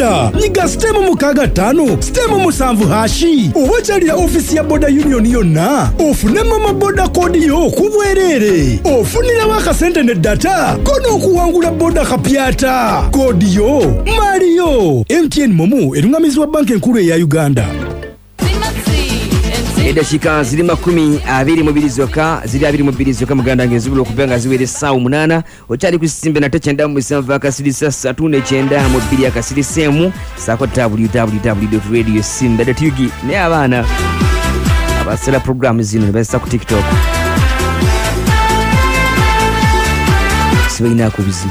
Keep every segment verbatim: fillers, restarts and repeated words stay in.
boda nyiga stemu mukaga tano stemu musanvu hashi owachalira ofisi ya boda union yonna ofunemu amaboda kodi yo kubwerere ofunira wakasente ne data kono okuwangula boda kapyata kodi yo Mario M T N Momo erungamizwa banki enkulu ya Uganda. Edashika ziri makumi abiri mu bilizoka ziri abiri mu bilizoka muganda ngezubula okubanga ziwere sawa munana okyali kusimbe na techenda mu musanvu akasilisa satu ne kyenda mu bili akasilisemu sako w w w dot radio simba dot u g ne abana abasala program zino ne basa ku TikTok sibaina ku bizi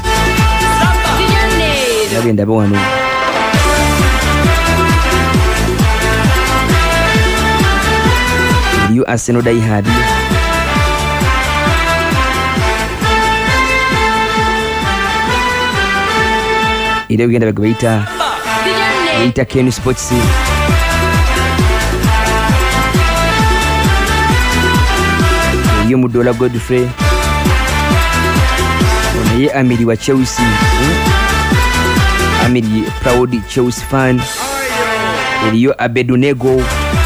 yagenda bawano you Arsenal die hard ile ugenda bagwaita ita Ken Sports yo mudola Godfrey ye Amiri wa Chelsea Amiri proud Chelsea fan iliyo Abedunego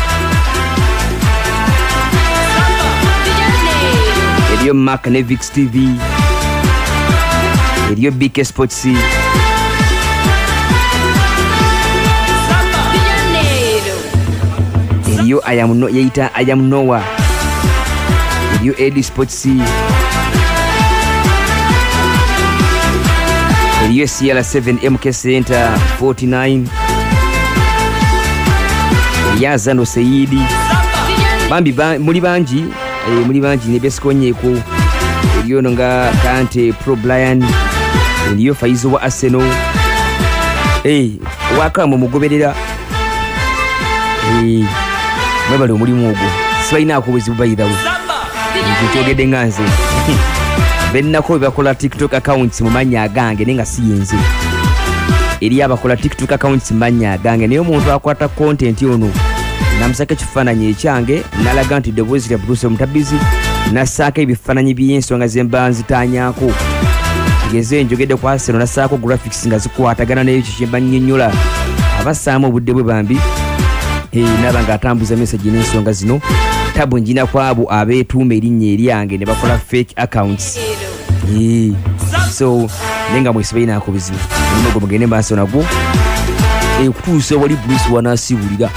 iliyo Mark Nevix T V iliyo B K Sports iliyo I am no yeita I am Noah iliyo Edi Sports iliyo C L seven M K Center forty-nine Yazano Saidi bambi ba, muri banji e, muri banji ne beskonyeeko iliyo nga Kante Pro Brian iliyo Faizo wa Arsenal eh waka mu mugoberera eh mwebale muri mugo sibaina ko buzibu bayidawo njogede nganze benna ko bakola TikTok accounts mu manya gange nenga siyenze eri abakola TikTok accounts manya gange niyo muntu akwata content yono namusaka kifananye ekyange nalaga nti the voice ya Bruce Mutabizi nasaka ebifananye by'ensonga zembanzi tanyako ngeze njogede kwa Arsenal nasako graphics nga zikwatagana nayo kishimba nnyonnyola abasaamu obudde bwe bambi eh nabanga atambuza message n'ensonga zino tabu njina kwabo abetuuma erinnya eryange ne bakola fake accounts eh so nenga mwesibaina akubizibu ngogo mugende maaso nagwo eh kutuusa wali Bruce wanasibulira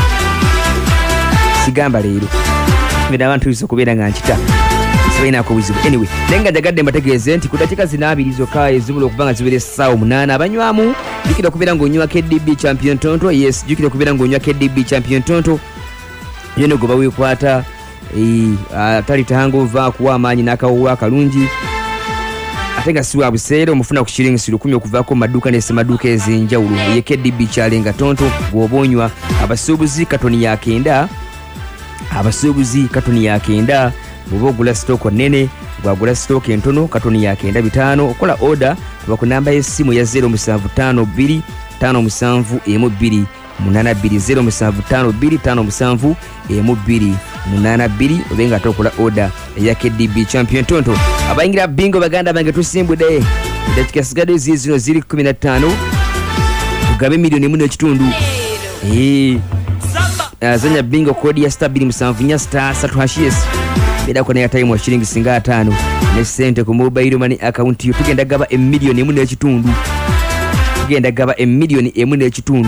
sigamba leero meda abantu biso kubeera nga nkita sibaina ko buzibu anyway nenga jagadde mbategeeze nti kudatika zinaabirizo kae zibula okubanga zibere sawa munana abanywamu jukira kubeera ngo onywa K D B champion tonto yes jukira kubeera ngo onywa K D B champion tonto yeno goba wekwata eh atali tahangova kuwa amanyi nakawa kalungi atenga siwa busere omufuna ku shilingi siru kumi okuvako maduka nese maduka ezenjawulo ye K D B chalenga tonto bwobonywa abasubuzi katoni yakenda abasubuzi katoni yakenda bwogula stock nene bwagula stock entono katoni yakenda bitano okola order ku namba y'essimu ya zero seven five two five seven one two munana bbiri zero seven five two five seven one two munana bbiri obenga tokola order ya K D B champion tonto abayingira bingo baganda bange tusimbude dakika sigado zizino ziri kumi na tano tugabe milioni muno kitundu eh azanya bingo kodi ya star two seven nya star three hashes beda kone ya time wa shilingi singa tano ne sente ku mobile money account yo tugenda gaba e milioni muno kitundu tugenda gaba e milioni muno kitundu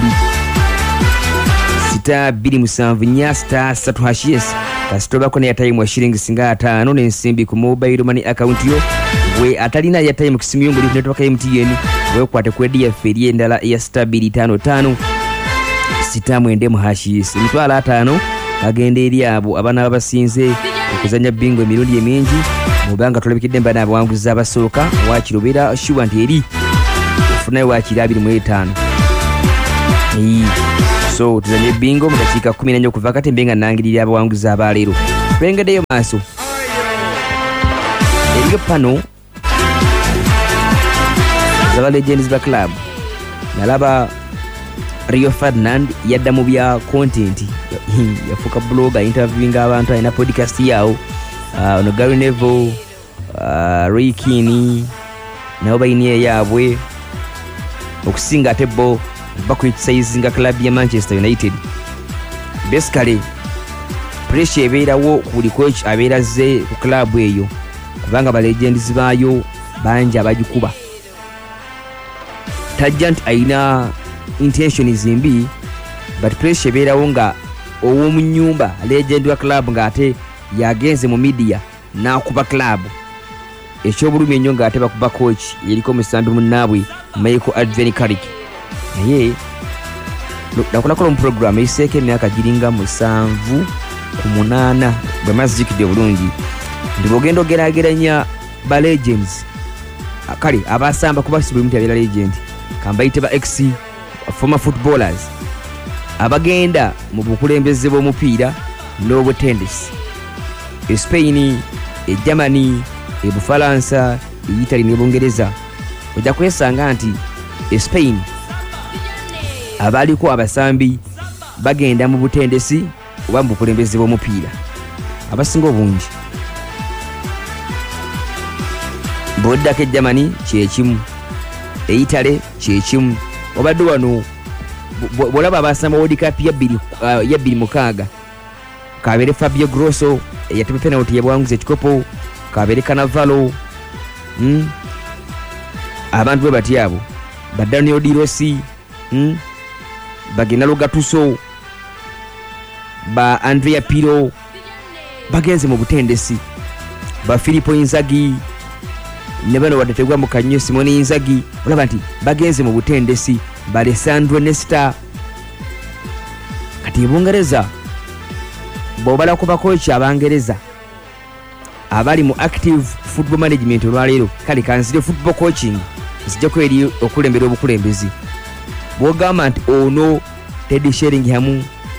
star two seven nya star three hashes kasitoba kone ya time wa shilingi singa tano ne nsimbi ku mobile money account yo we atalina ya time kusimu yongo netoka M T N we kwate kwedi ya ferie ndala ya star two five five sita mwende muhashis mitwala atano kagende eri abo abana abasinze okuzanya bingo emirundi emingi mubanga tulabikidde mbana abawanguza abasooka wakirobera shuwa nti eri ofuna wakira abiri mu etaano ee so tuzanye bingo mu dakika kumi na nnya okuva kati mbenga nangirira abawanguza abalero twengedeyo maaso eriyo pano zaba legends ba club nalaba Rio Ferdinand yadda mu bya content yafuka blogger interviewing abantu ina podcast yao uh, ono Gary Neville uh, Ray Keane nabo bayiniye yabwe okusinga tebo bakwitisayizinga club ya Manchester United. Basically pressure ebeerawo ku buli coach abeera ze ku club eyo kubanga ba legends baayo bangi abagikuba. Tajja nti ayina intentions mbi, but pressure ebeerawo nga ow'omu nnyumba legend wa club ng'ate yagenze mu media n'akuba club. Ekyobulumi ennyo ng'ate bakuba coach yeriko musambi munnaabwe Michael Adrian Carrick. Naye nakolakola mu program eyiseeko emyaka giringa musanvu ku munaana bwe mazikidde bulungi ndi bwogenda ogeraageranya ba legends kale abasamba kuba si buli muntu abeera legend kambayite ba ex former footballers abagenda mu bukulembeze bw'omupiira n'obutendesi e Spain, e Germany, e Bufalansa, e Italy ne Bungereza. Ojja kwesanga nti e Spain abaliko abasambi bagenda mu butendesi oba mu bukulembeze bw'omupiira abasinga obungi. Bw'oddako e Germany kyekimu, e Italy kyekimu. Obadde wano bw'olaba abasamba World Cup ya bbiri mukaaga kabeere Fabio Grosso eyatema penalty yabwanguza ekikopo, kabeere Cannavaro, mm? abantu bwe bati abo ba Daniel Di Rossi, mm? ba Gennaro Gattuso, ba Andrea Pirlo bagenze mu butendesi, ba Filippo Inzaghi ne bano badategwa mu kanyo Simone Inzaghi olaba nti bagenze mu butendesi, ba Alessandro Nesta. Kati Bungereza bw'obala ku bakochi Abangereza abali mu active football management olwaleero kale kanzire football coaching zijjako eri okulembera obukulembezi. Bw'ogamba nti ono Teddy Sheringham,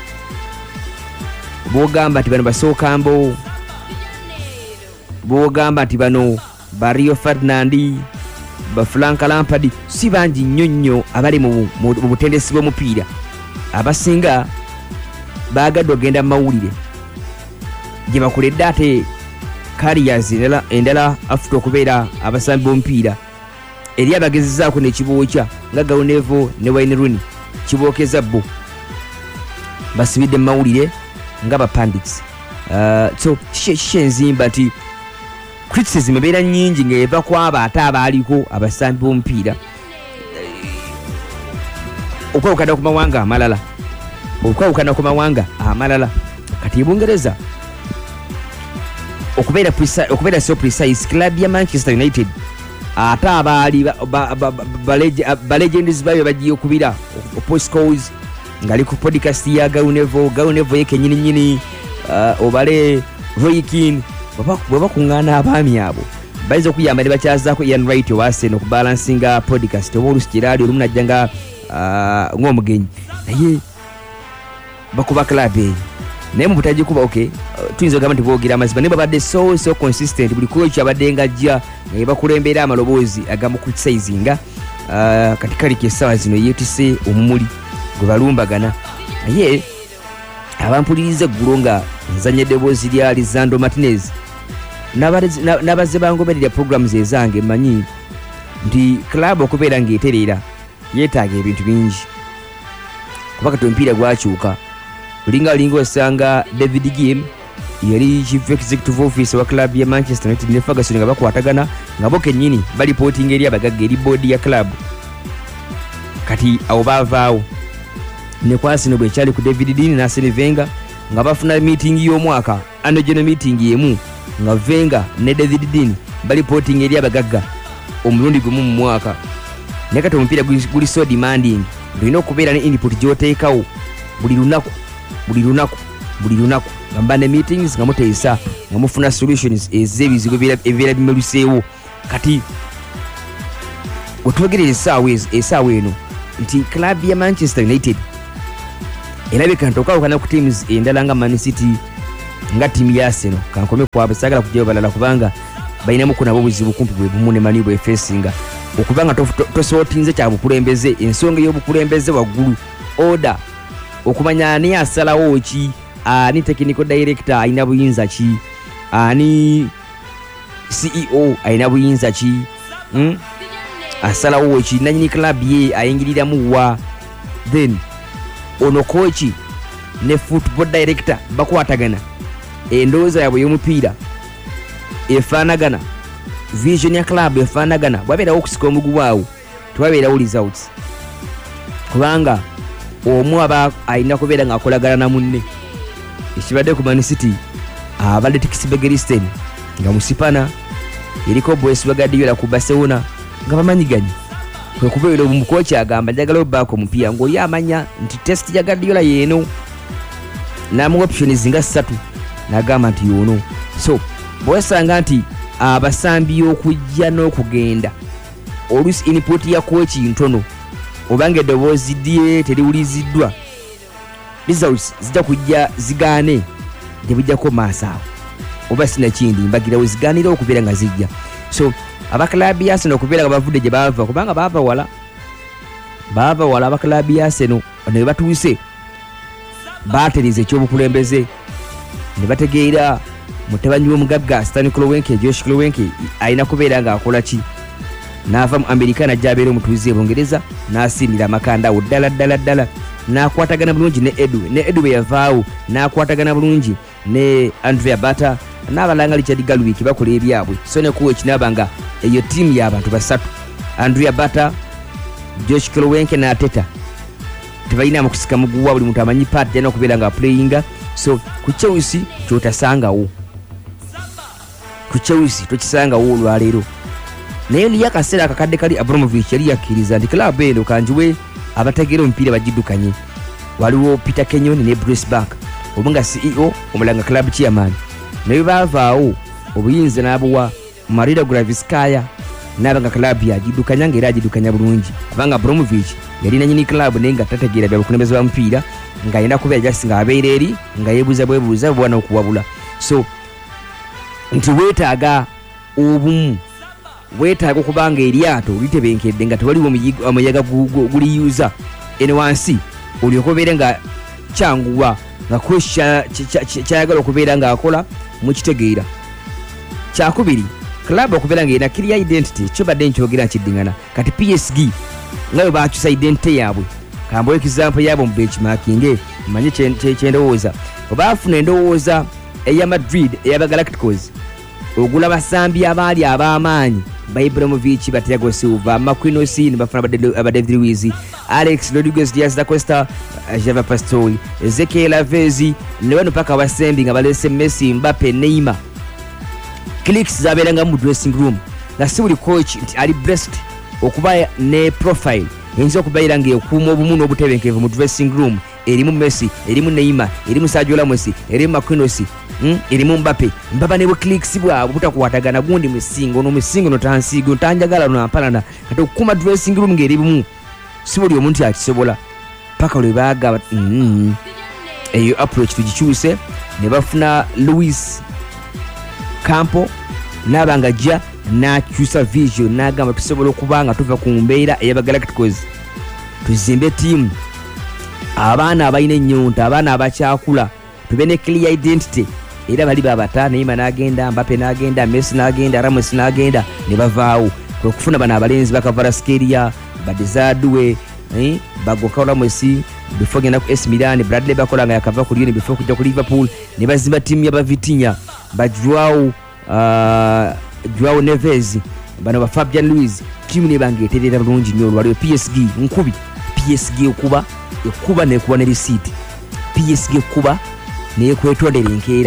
bw'ogamba nti bano basookambo, bw'ogamba nti bano ba Rio Ferdinand, ba Frank Lampard, si bangi nnyo nnyo abali mu butendesi bw'omupiira abasinga baagadde ogenda mu mawulire gye bakoledde ate carriers endala afuta okubeera abasambi b'omupiira eri abagezezaako n'ekibookya nga Gaunevo ne Wayne Rooney kibookeza bo basibidde mu mawulire nga bapandits. Uh, so kiki enzimba nti criticism ebeera nnyingi ng'eva ku abo ate abaaliko abasambi b'omupiira okwawukana ku mawanga amalala okwawukana ku mawanga amalala. Kati Bungereza okubeera okubeera so precise club ya Manchester United ate abaali ba legends bayo bagiye okubira postcodes ngali ku podcast ya Gaunevo Gaunevo yeke nyini nyini uh, obale Roy Keane bwe bakuŋŋaana abaami abo bayinza okuyamba ne bakyazaako Ian Wright owa Arsenal okubalansinga podcast oba olusi kiraali olumu najja nga uh, ng'omugenyi naye bakuba club eyo naye mu butagikuba okay tuyinza ogamba nti boogera amazima naye babadde so so consistent buli coach abadde ng'ajja nga bakulembera amaloboozi agamu criticizinga uh, kati Carrick essaawa zino yeetise omumuli gwe balumbagana naye abampuliriza eggulo nga nzanya eddoboozi lya Lisandro Martinez n'abazze bangoberera programs ezange mmanyi nti club okubeera ng'etereera yeetaaga ebintu bingi kuba kati omupiira gwakyuka bulinga linga osanga David Gim yali chief executive officer wa club ya Manchester United ne Ferguson nga bakwatagana nga bo kennyini balipotinga eri abagagga eri board ya club kati abo baavaawo ne kwasino bwe kyali ku David Dean na Arsene Wenger nga bafuna meeting y'omwaka ano geno meeting yemu nga Wenger ne David Dean balipotinga eri abagagga omulundi gumu mu mwaka ne kati omupiira guli so demanding olina okubeera ne input gy'oteekawo buli lunaku buli lunaku buli lunaku gamba ne meetings nga muteesa nga mufuna solutions ez'ebizibu ebibeera bimeruseewo. Kati otwogerera essaawa essaawa eno nti club ya Manchester United erabika nti okawukana ku teams endala nga Man City nga ttiimu ya Arsenal kankome kwabwe saagala kujjayo balala kubanga balinamu ku nabo buzibu kumpi bwe bumu ne mani bwe fesinga okubanga tosootinze kya bukulembeze ensonga y'obukulembeze waggulu order okumanya ani asalawo ki ani technical director ayina buyinza ki ani C E O ayina buyinza ki hmm? asalawo ki nanyini club ye ayingiriramu wa then ono coach ne football director bakwatagana endowooza yabwe y'omupiira efaanagana, vision ya club efaanagana, bwabeerawo okusika omugubu awo tewabeerawo results, kubanga omu aba alina kubeera ng'akolagana na munne. Ekibadde ku Man City abadde Tikisbegeristen nga musipana, eriko Boyes Guardiola ku Barcelona nga bamanyiganye. Kwe kubeera omukocha agamba njagala obaako omupiira ng'oyo amanya nti test ya Guardiola yeeno, n'amuwa options nga ssatu n'agamba nti yoono. So bwesanga nti abasambi okujja n'okugenda oluusi input ya coach ntono obanga eddoboozi ddye teriwuliziddwa, results zijja kujja zigaane tebujjako maaso awo, oba sinakindi mbagirawo zigaanira okubeera nga zijja. So abakalabi ya Arsenal okubeera nga bavudde gye baava, kubanga baava wala baava wala abakalabi ya Arsenal ne batuuse baateriza ekyobukulembeze ne bategeera mutabanyi w'omugagga Stan Kroenke, Josh Kroenke alina kubeera ng'akola ki, n'ava mu Amerika n'ajja abeera omutuuze e Bungereza n'asiimira amakanda awo ddala ddala ddala, n'akwatagana bulungi ne Edu ne Edu bwe yavaawo n'akwatagana bulungi ne Andrea Bata n'abalanga Richard Galwick bakola ebyabwe. So ne coach n'aba nga eyo ttiimu y'abantu basatu, Andrea Bata, Josh Kroenke n'Ateta, tebalina mukusika muguwa, buli muntu amanyi part jana okubeera nga playinga. So ku Chelsea kyotasangawo, ku Chelsea tokisangawo olwaleero, naye liya akaseera akakadde kali Abramovich yali yakkiriza nti club eno kanjiwe abategeera omupiira bagiddukanye. Waliwo Peter Kenyon ne Bruce Bank obunga C E O omulanga club chairman, naye baavaawo obuyinza n'abuwa Marina Graviskaya n'abanga club yagiddukanya ng'era agiddukanya bulungi, kubanga Abramovich yalina nyini club naye nga tategeera bya bukulembeze bwa mupiira, ng'ayina kubeera jasi ng'abeera eri nga yeebuuza bwebuuza bwana okuwabula. So nti weetaaga obumu, weetaaga okubanga eryato litebenkedde nga tewaliwo omuyaga guliyuza ene wansi, olyoka obeere nga kyanguwa nga kwesha kyayagala okubeera ng'akola mukitegeera. Kyakubiri, club okubeera ng'erina clear identity, kyo badde nkyogera nkiddingana. Kati P S G nga bwe baakyusa identity yaabwe, kambawo example yaabwe mu benchmarking, manye kyendowooza obaafuna endowooza eya Madrid eyaba Galacticos, ogula basambi abaali ab'amaanyi ba Ibrahimovic, ba Thiago Silva, Marquinhos, ne bafuna aba David Luiz, Alex Rodriguez, Diaz da Costa, Java Pastori, Ezekiel Lavezzi, ne bano paka basembi nga balese Messi, Mbappe, Neymar. Clicks zabeeranga mu dressing room nga si buli coach nti ali blessed okuba ne profile eyinza okubeera ng'ekuuma obumu n'obutebenkevu mu dressing room. Erimu Messi, erimu Neymar, erimu Sergio Ramos, erimu Marquinhos, mm, erimu Mbappe. Mbaba ne clicks bwabwe butakwatagana gundi musingo no musingo no tansigo ntanjagala no ampalana kati okukuma dressing room ng'eri bumu si buli omuntu akisobola paka lwe baagaba mm, eyo approach tugikyuse ne bafuna Luis Campo n'abanga jja n'akyusa vision n'agamba tusobola okuba nga tuva ku mbeera ey'aba Galacticos tuzimbe ttiimu abaana abalina ennyonta, abaana abakyakula, tube ne clear identity. Era bali babata, Neymar n'agenda, Mbappe n'agenda, Messi n'agenda, Ramos n'agenda, ne bavaawo. Kwe kufuna bano abalenzi ba Kvaratskhelia, Badezadue, eh, Bagoka Ramos, before genda ku A S Milan, Bradley bakola nga yakava ku Lyon before kujja ku Liverpool, ne bazimba ttiimu ya Vitinha, ba Joao, uh, Joao Neves, bano ba Fabian Ruiz, ttiimu ne bangeeterera bulungi nnyo. Waliwo P S G nkubi, P S G okuba ekuba nekuba ne receipt, P S G kuba ne kwetondera enkeera.